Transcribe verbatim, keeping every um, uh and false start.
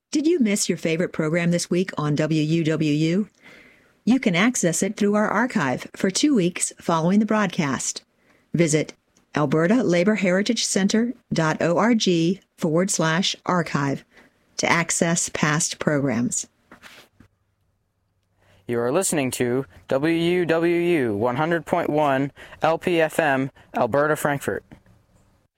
Did you miss your favorite program this week on W U W U? You can access it through our archive for two weeks following the broadcast. Visit alberta labor heritage center dot org forward slash archive to access past programs. You are listening to W U W U one hundred point one L P F M, Alberta, Frankfurt.